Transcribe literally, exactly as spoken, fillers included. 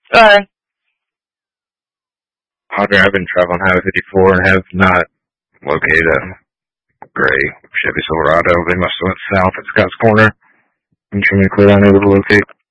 Sorry. Audrey, I've been traveling Highway fifty-four and have not located a gray Chevy Silverado. They must have went south at Scott's Corner. I'm trying to clear. I know to locate.